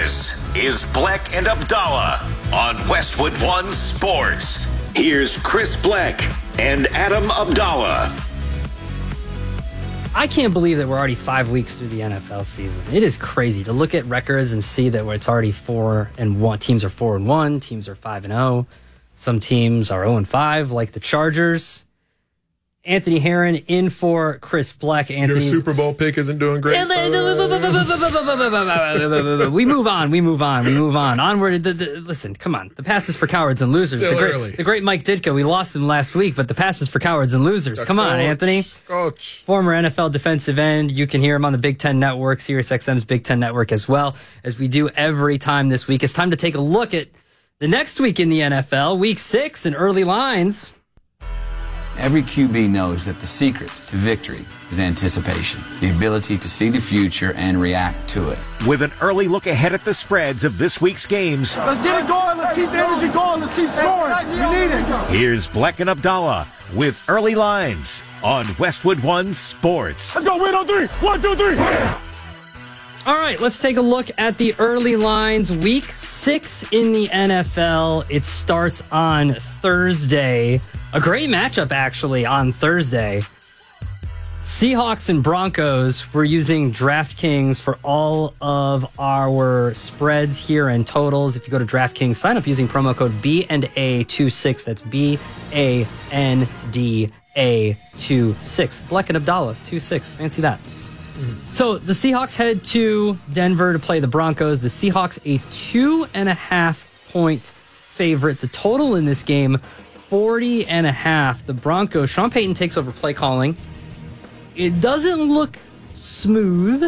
This is Bleck and Abdallah on Westwood One Sports. Here's Chris Bleck and Adam Abdallah. I can't believe that we're already 5 weeks through the NFL season. It is crazy to look at records and see that it's already 4-1. Teams are 4-1. Teams are 5-0. Some teams are 0-5, like the Chargers. Anthony Herron in for Chris Bleck. Your Super Bowl pick isn't doing great. We move on. Onward. Listen, come on. The pass is for cowards and losers. The great Mike Ditka. We lost him last week, but the pass is for cowards and losers. Come on, Anthony. Coach. Former NFL defensive end. You can hear him on the Big Ten Network, SiriusXM's Big Ten Network as well, as we do every time this week. It's time to take a look at the next week in the NFL, Week 6 and early lines. Every QB knows that the secret to victory is anticipation, the ability to see the future and react to it. With an early look ahead at the spreads of this week's games. Let's get it going. Let's keep the energy going. Let's keep scoring. We need it. Here's Bleck and Abdallah with early lines on Westwood One Sports. Let's go. Win on three. 1, 2, 3. All right, let's take a look at the early lines. Week 6 in the NFL. It starts on Thursday. A great matchup, actually, on Thursday. Seahawks and Broncos. We're using DraftKings for all of our spreads here and totals. If you go to DraftKings, sign up using promo code BNA26. That's BANDA26. Bleck and Abdallah, 26. Fancy that. So the Seahawks head to Denver to play the Broncos. The Seahawks a 2.5 point favorite. The total in this game, 40.5. The Broncos, Sean Payton takes over play calling. It doesn't look smooth.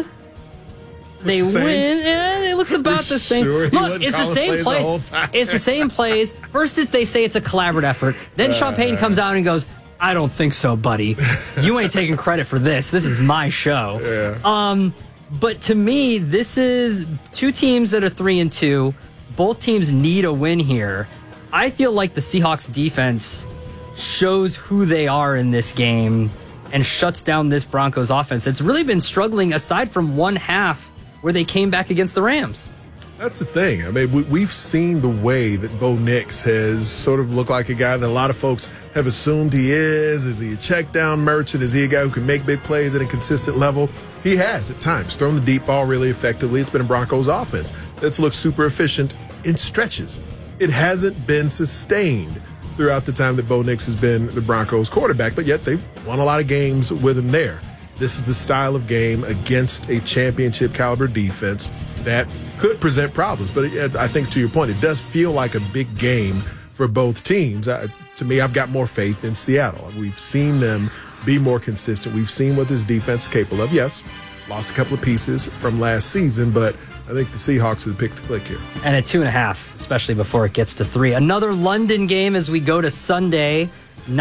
They win. It looks about the same. Sure, look, it's the same plays. It's the same plays. First, they say it's a collaborative effort. Then Sean Payton comes out and goes, I don't think so, buddy. You ain't taking credit for this. This is my show. Yeah. But to me, this is two teams that are 3-2. Both teams need a win here. I feel like the Seahawks defense shows who they are in this game and shuts down this Broncos offense that's really been struggling aside from one half where they came back against the Rams. That's the thing. I mean, we've seen the way that Bo Nix has sort of looked like a guy that a lot of folks have assumed he is. Is he a check down merchant? Is he a guy who can make big plays at a consistent level? He has at times thrown the deep ball really effectively. It's been a Broncos offense that's looked super efficient in stretches. It hasn't been sustained throughout the time that Bo Nix has been the Broncos quarterback, but yet they've won a lot of games with him there. This is the style of game against a championship caliber defense that could present problems. But I think to your point, it does feel like a big game for both teams. To me, I've got more faith in Seattle. We've seen them be more consistent. We've seen what this defense is capable of. Yes, lost a couple of pieces from last season, but I think the Seahawks are the pick to click here. And at 2.5, especially before it gets to 3. Another London game as we go to Sunday,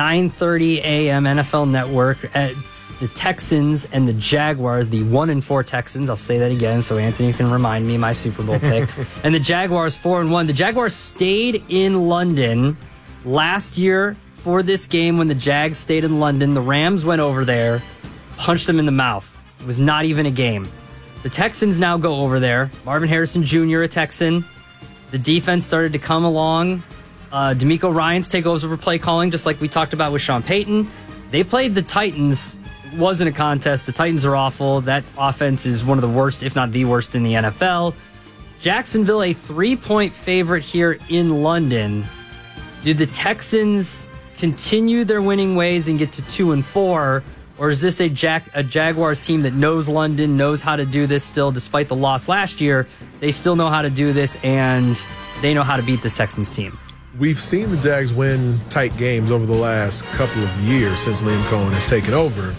9:30 a.m. NFL Network. It's the Texans and the Jaguars, the 1-4 Texans. I'll say that again so Anthony can remind me my Super Bowl pick. And the Jaguars 4-1. The Jaguars stayed in London last year for this game when the Jags stayed in London. The Rams went over there, punched them in the mouth. It was not even a game. The Texans now go over there. Marvin Harrison Jr., a Texan. The defense started to come along. DeMeco Ryans take over play calling, just like we talked about with Sean Payton. They played the Titans. It wasn't a contest. The Titans are awful. That offense is one of the worst, if not the worst, in the NFL. Jacksonville, a 3-point favorite here in London. Do the Texans continue their winning ways and get to 2-4? Or is this a Jaguars team that knows London, knows how to do this still, despite the loss last year? They still know how to do this, and they know how to beat this Texans team. We've seen the Jags win tight games over the last couple of years since Liam Cohen has taken over.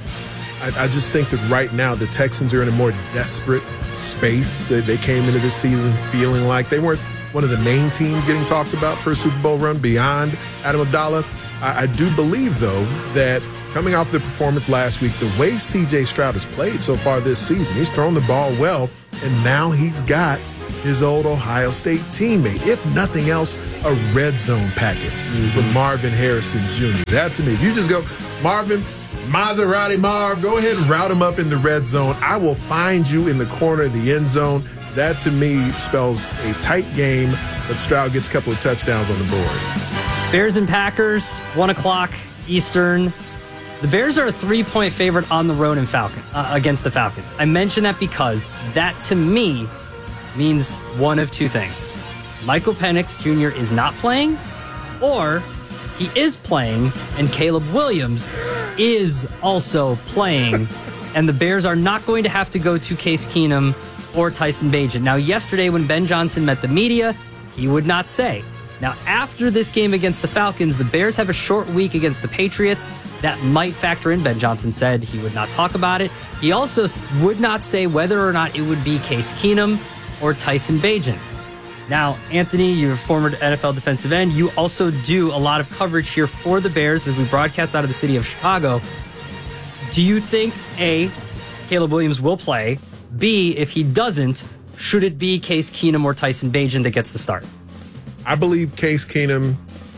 I just think that right now the Texans are in a more desperate space. They came into this season feeling like they weren't one of the main teams getting talked about for a Super Bowl run beyond Adam Abdallah. I do believe, though, that coming off the performance last week, the way C.J. Stroud has played so far this season, he's thrown the ball well, and now he's got his old Ohio State teammate, if nothing else, a red zone package for Marvin Harrison Jr. That, to me, if you just go, Marvin, Maserati Marv, go ahead and route him up in the red zone. I will find you in the corner of the end zone. That to me spells a tight game, but Stroud gets a couple of touchdowns on the board. Bears and Packers, 1 o'clock Eastern. The Bears are a 3-point favorite on the road against the Falcons. I mention that because that, to me, means one of two things. Michael Penix Jr. is not playing, or he is playing, and Caleb Williams is also playing, and the Bears are not going to have to go to Case Keenum or Tyson Bagent. Now, yesterday when Ben Johnson met the media, he would not say. Now, after this game against the Falcons, the Bears have a short week against the Patriots. That might factor in. Ben Johnson said he would not talk about it. He also would not say whether or not it would be Case Keenum or Tyson Bagent. Now, Anthony, you're a former NFL defensive end. You also do a lot of coverage here for the Bears as we broadcast out of the city of Chicago. Do you think, A, Caleb Williams will play? B, if he doesn't, should it be Case Keenum or Tyson Bagent that gets the start? I believe Case Keenum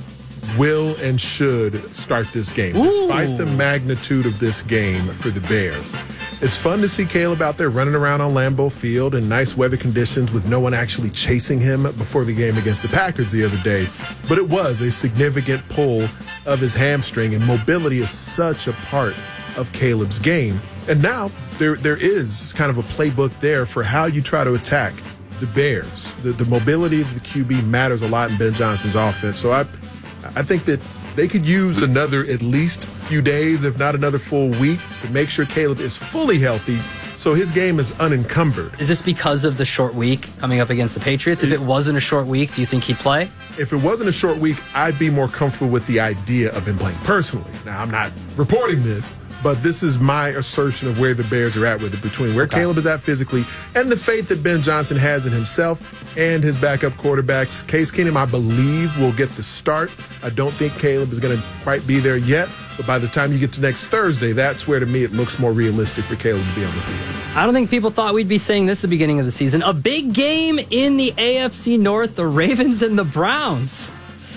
will and should start this game, despite the magnitude of this game for the Bears. It's fun to see Caleb out there running around on Lambeau Field in nice weather conditions with no one actually chasing him before the game against the Packers the other day. But it was a significant pull of his hamstring, and mobility is such a part of Caleb's game. And now there is kind of a playbook there for how you try to attack the Bears. The mobility of the QB matters a lot in Ben Johnson's offense. So I think that they could use another at least few days, if not another full week, to make sure Caleb is fully healthy so his game is unencumbered. Is this because of the short week coming up against the Patriots? If it wasn't a short week, do you think he'd play? If it wasn't a short week, I'd be more comfortable with the idea of him playing personally. Now, I'm not reporting this, but this is my assertion of where the Bears are at with it, between where Caleb is at physically and the faith that Ben Johnson has in himself and his backup quarterbacks. Case Keenum, I believe, will get the start. I don't think Caleb is going to quite be there yet, but by the time you get to next Thursday, that's where, to me, it looks more realistic for Caleb to be on the field. I don't think people thought we'd be saying this at the beginning of the season. A big game in the AFC North, the Ravens and the Browns.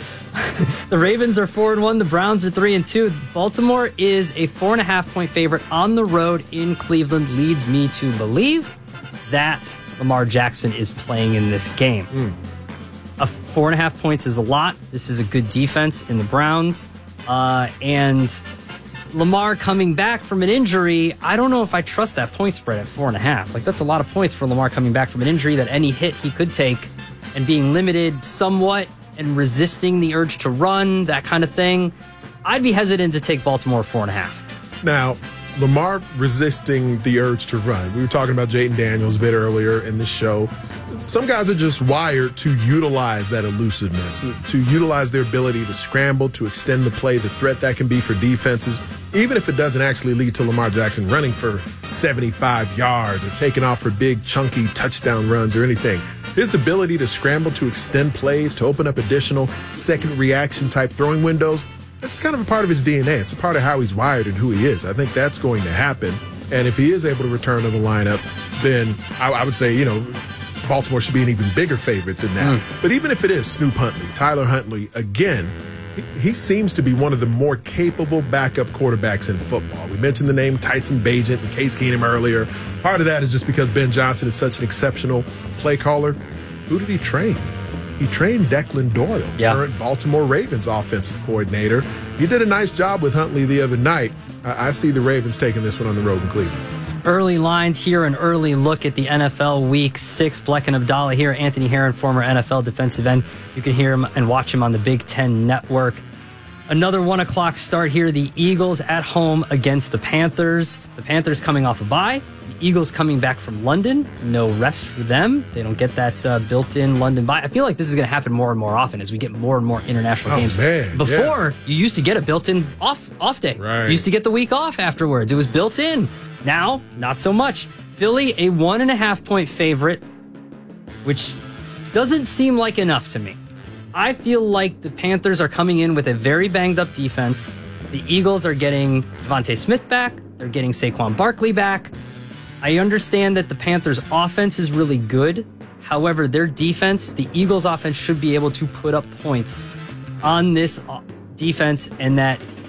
The Ravens are 4-1. The Browns are 3-2. Baltimore is a 4.5-point favorite on the road in Cleveland. Leads me to believe that Lamar Jackson is playing in this game. 4.5 points is a lot. This is a good defense in the Browns. And Lamar coming back from an injury, I don't know if I trust that point spread at 4.5. Like, that's a lot of points for Lamar coming back from an injury, that any hit he could take and being limited somewhat and resisting the urge to run, that kind of thing. I'd be hesitant to take Baltimore 4.5. Now, Lamar resisting the urge to run. We were talking about Jayden Daniels a bit earlier in the show. Some guys are just wired to utilize that elusiveness, to utilize their ability to scramble, to extend the play, the threat that can be for defenses, even if it doesn't actually lead to Lamar Jackson running for 75 yards or taking off for big, chunky touchdown runs or anything. His ability to scramble, to extend plays, to open up additional second reaction type throwing windows, that's kind of a part of his DNA. It's a part of how he's wired and who he is. I think that's going to happen. And if he is able to return to the lineup, then I would say, Baltimore should be an even bigger favorite than that. But even if it is Snoop Huntley, Tyler Huntley, again, he seems to be one of the more capable backup quarterbacks in football. We mentioned the name Tyson Bagent and Case Keenum earlier. Part of that is just because Ben Johnson is such an exceptional play caller. Who did he train? He trained Declan Doyle, current Baltimore Ravens offensive coordinator. He did a nice job with Huntley the other night. I see the Ravens taking this one on the road in Cleveland. Early lines here, an early look at the NFL Week 6. Bleck and Abdallah here. Anthony Herron, former NFL defensive end. You can hear him and watch him on the Big Ten Network. Another 1 o'clock start here. The Eagles at home against the Panthers. The Panthers coming off a bye. The Eagles coming back from London. No rest for them. They don't get that built-in London bye. I feel like this is going to happen more and more often as we get more and more international games. Man, Before, you used to get a built-in off day. Right. You used to get the week off afterwards. It was built in. Now, not so much. Philly, a 1.5-point favorite, which doesn't seem like enough to me. I feel like the Panthers are coming in with a very banged-up defense. The Eagles are getting Devontae Smith back. They're getting Saquon Barkley back. I understand that the Panthers' offense is really good. However, their defense, the Eagles' offense, should be able to put up points on this defense, and that